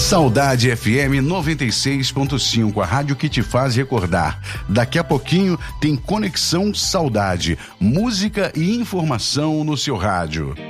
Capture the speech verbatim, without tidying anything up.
Saudade F M noventa e seis ponto cinco, a rádio que te faz recordar. Daqui a pouquinho tem Conexão Saudade, música e informação no seu rádio.